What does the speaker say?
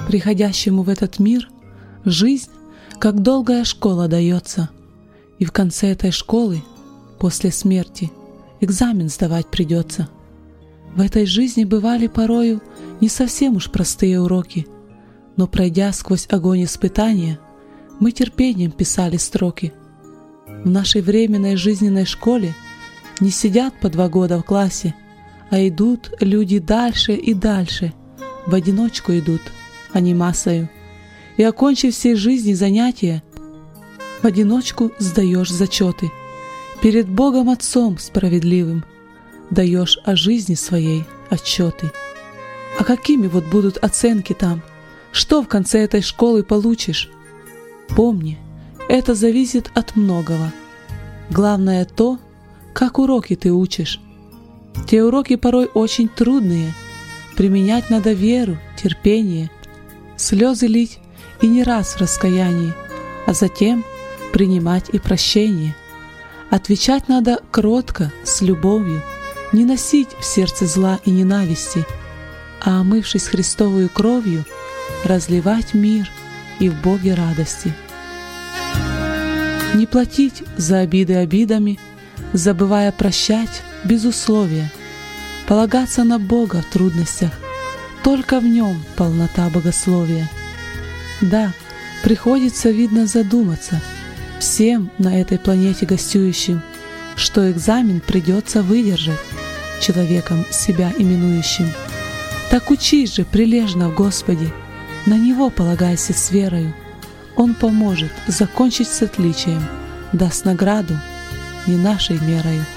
Приходящему в этот мир жизнь, как долгая школа, дается, и в конце этой школы, после смерти, экзамен сдавать придется. В этой жизни бывали порою не совсем уж простые уроки, но, пройдя сквозь огонь испытания, мы терпением писали строки. В нашей временной жизненной школе не сидят по 2 года в классе, а идут люди дальше и дальше, в одиночку идут, а не массою. И, окончив всей жизни занятия, в одиночку сдаешь зачеты. Перед Богом Отцом справедливым даешь о жизни своей отчеты. А какими вот будут оценки там? Что в конце этой школы получишь? Помни, это зависит от многого. Главное то, как уроки ты учишь. Те уроки порой очень трудные. Применять надо веру, терпение, слезы лить и не раз в раскаянии, а затем принимать и прощение. Отвечать надо кротко, с любовью, не носить в сердце зла и ненависти, а, омывшись Христовою кровью, разливать мир и в Боге радости. Не платить за обиды обидами, забывая прощать без условия, полагаться на Бога в трудностях, только в Нем полнота богословия. Да, приходится, видно, задуматься всем на этой планете гостюющим, что экзамен придется выдержать человеком себя именующим. Так учись же прилежно в Господе, на Него полагайся с верою. Он поможет закончить с отличием, даст награду не нашей мерою.